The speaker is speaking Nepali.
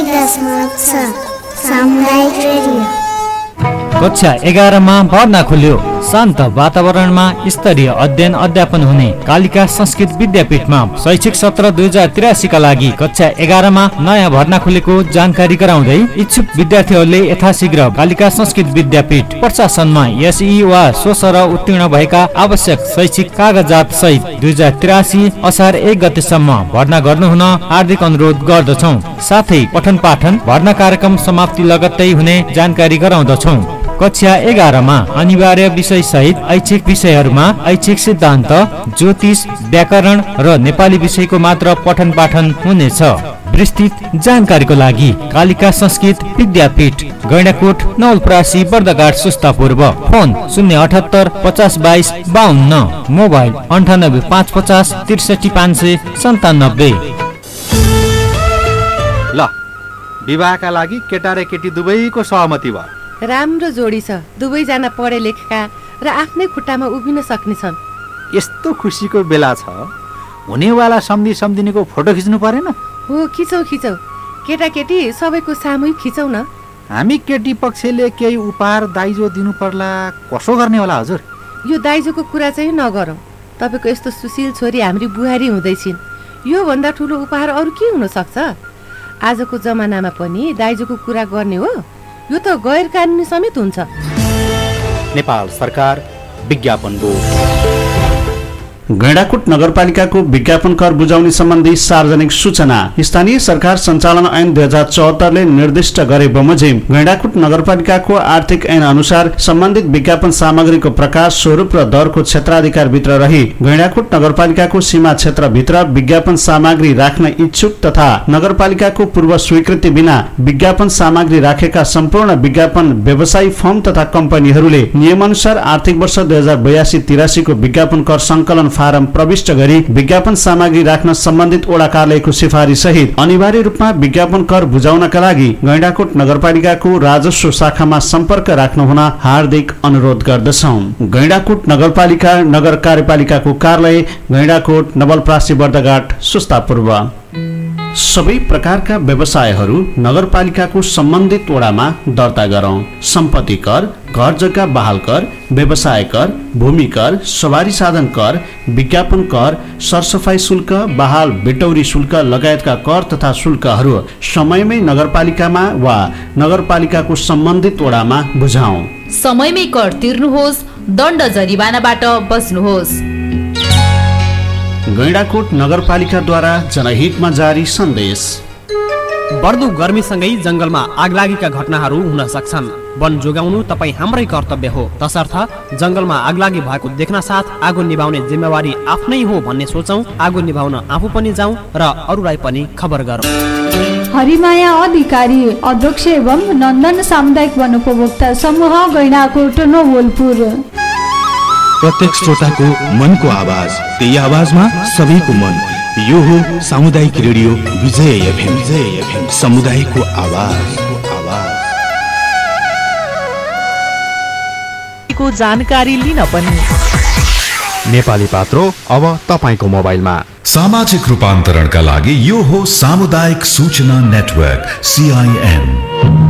91.6 सामुदायिक रेडियो। कक्षा 11 मा भर्ना खुल्यो। शान्त वातावरणमा स्तरीय अध्ययन अध्यापन हुने कालिका संस्कृत विद्यापीठमा शैक्षिक सत्र 2083 का लागि कक्षा 11 मा नयाँ भर्ना खुलेको जानकारी गराउँदै इच्छुक विद्यार्थीहरूले यथाशीघ्र कालिका संस्कृत विद्यापीठ प्रशासनमा एसई वा सोसर उत्तीर्ण भएका आवश्यक शैक्षिक कागजात सहित 2083 असार 1 गतेसम्म भर्ना गर्नुहुन हार्दिक अनुरोध गर्दछौं। साथै पठन पाठन भर्ना कार्यक्रम समाप्ति लगत्तै हुने जानकारी गराउँदछौं। कक्षा 11 मा अनिवार्य विषय सहित ऐच्छिक विषयहरूमा ऐच्छिक सिद्धान्त, ज्योतिष, व्याकरण र नेपाली विषयको मात्र पठन पाठन हुनेछ। विस्तृत जानकारीको लागि कालिका संस्कृत विद्यापीठ गैंडाकोट नवलपरासी बर्दघाट सुस्ता पूर्व। Phone 078 50 22 52, mobile 98 550 63 597। ल विवाहका लागि केटा र केटी दुवैको सहमति भयो। राम्रो जोडी छ। दुवैजना पढे लेखेका र आफ्नै खुट्टामा उभिन सक्ने छन्। यस्तो खुसीको बेला छ, हुनेवाला सम्धिनीको फोटो खिच्नु परेन? हो, खिचौ खिचौ। केटाकेटी सबैको सामूहिक खिचौ न। हामी केटी पक्षले केही उपहार दाइजो दिनु पर्ला, कसो गर्ने होला हजुर? यो दाइजोको कुरा चाहिँ नगरौँ। तपाईँको यस्तो सुशील छोरी हाम्री बुहारी हुँदैछिन्, यो भन्दा ठुलो उपहार अरू के हुन सक्छ? आजको जमानामा पनि दाइजोको कुरा गर्ने हो? यो त गैर कानुनी समेत हुन्छ। नेपाल सरकार विज्ञापन बोर्ड। गैंडाकोट नगरपालिकाको विज्ञापन कर बुझाउने सम्बन्धी सार्वजनिक सूचना। स्थानीय सरकार सञ्चालन ऐन 2074 ले निर्दिष्ट गरे बमोजिम गैंडाकोट नगरपालिकाको आर्थिक ऐन अनुसार सम्बन्धित विज्ञापन सामग्रीको प्रकाश, स्वरूप र दरको क्षेत्राधिकार भित्र रही गैंडाकोट नगरपालिकाको सीमा क्षेत्र भित्र विज्ञापन सामग्री राख्न इच्छुक तथा नगरपालिकाको पूर्व स्वीकृति बिना विज्ञापन सामग्री राखेका सम्पूर्ण विज्ञापन व्यवसायी फर्म तथा कम्पनीहरूले नियमअनुसार आर्थिक वर्ष 2082-83 को विज्ञापन कर संकलन फारम प्रविष्ट गरी विज्ञापन सामग्री राख्न सम्बन्धित वडा कार्यालयको सिफारिस सहित अनिवार्य रूपमा विज्ञापन कर बुझाउनका लागि गैंडाकोट नगरपालिकाको राजस्व शाखामा सम्पर्क राख्नु हुन हार्दिक अनुरोध गर्दछौं। गैंडाकोट नगरपालिका नगर कार्यपालिकाको कार्यालय गैंडाकोट नवलपरासी बर्दघाट सुस्ता पूर्व। सबै प्रकारका व्यवसायहरू नगरपालिकाको सम्बन्धित वडामा दर्ता गरौं। सम्पत्ति कर, घर जग्गा बहाल कर, व्यवसाय कर, भूमि कर, सवारी साधन कर, विज्ञापन कर, सरसफाई शुल्क, बहाल बिटौरी शुल्क लगायतका कर तथा शुल्कहरू समयमै नगरपालिकामा वा नगरपालिकाको सम्बन्धित वडामा बुझाउँ। समयमै कर तिर्नुहोस्, दण्ड जरिवानाबाट बच्नुहोस्। गैंडाकोट नगरपालिकाद्वारा जनहितमा जारी सन्देश। बढ्दो गर्मीसँगै जंगलमा आगलागीका घटनाहरू हुन सक्छन्। वन जोगाउनु तपाईँ हाम्रै कर्तव्य हो। तसर्थ जंगलमा आगलागी भएको देख्न साथ आगो निभाउने जिम्मेवारी आफ्नै हो भन्ने सोचौं। आगो निभाउन आफू पनि जाउँ र अरूलाई पनि खबर गरौँ। हरिमाया अधिकारी, अध्यक्ष एवं नन्दन सामुदायिक वन उपभोक्ता समूह गैंडाकोट नवलपुर। प्रत्येक श्रोताको मनको आवाज, त्यही आवाजमा सबैको मन। यो हो सामुदायिक रेडियो विजय एफएम, समुदायको आवाज। को जानकारी लिन पनि नेपाली पात्रो अब तपाईको मोबाइलमा। सामाजिक रूपान्तरणका लागि यो हो सामुदायिक सूचना नेटवर्क CIN।